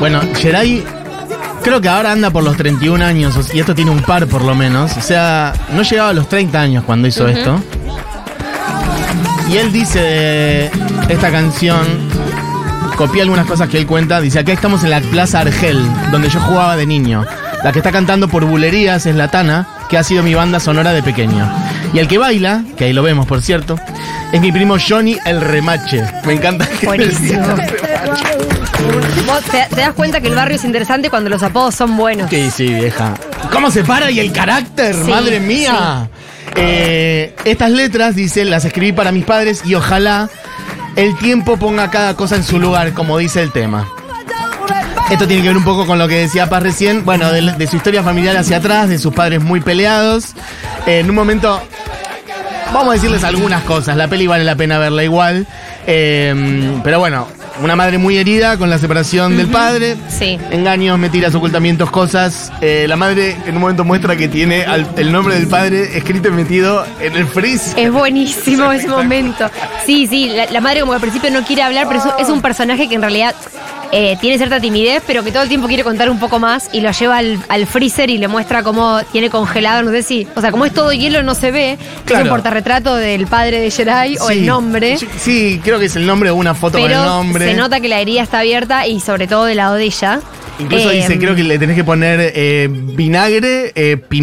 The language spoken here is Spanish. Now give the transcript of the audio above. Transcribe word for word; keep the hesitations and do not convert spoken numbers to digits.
Bueno, Geray creo que ahora anda por los treinta y un años, y esto tiene un par por lo menos. O sea, no llegaba a los treinta años cuando hizo uh-huh. esto. Y él dice de esta canción, copié algunas cosas que él cuenta. Dice, acá estamos en la Plaza Argel, donde yo jugaba de niño. La que está cantando por bulerías es La Tana, que ha sido mi banda sonora de pequeño. Y el que baila, que ahí lo vemos por cierto, es mi primo Johnny el Remache. Me encanta que buenísimo. Vos te, te das cuenta que el barrio es interesante cuando los apodos son buenos. Sí, sí, vieja. ¿Cómo se para? Y el carácter, sí, madre mía. Sí. Eh, estas letras, dice, las escribí para mis padres y ojalá el tiempo ponga cada cosa en su lugar, como dice el tema. Esto tiene que ver un poco con lo que decía Paz recién, bueno, de, de su historia familiar hacia atrás, de sus padres muy peleados. Eh, en un momento, vamos a decirles algunas cosas, la peli vale la pena verla igual. Eh, pero bueno, una madre muy herida con la separación uh-huh. del padre. Sí. Engaños, mentiras, ocultamientos, cosas. Eh, la madre en un momento muestra que tiene al, el nombre del padre escrito y metido en el freezer. Es buenísimo ese momento. Sí, sí, la, la madre como que al principio no quiere hablar, pero es, es un personaje que en realidad eh, tiene cierta timidez, pero que todo el tiempo quiere contar un poco más y lo lleva al, al freezer y le muestra cómo tiene congelado, no sé si, o sea, como es todo hielo no se ve, claro. Es un portarretrato del padre de Geray o sí. el nombre. Sí, creo que es el nombre o una foto pero con el nombre. Se nota que la herida está abierta y sobre todo del lado de ella. Incluso eh, dice, creo que le tenés que poner eh, vinagre, eh,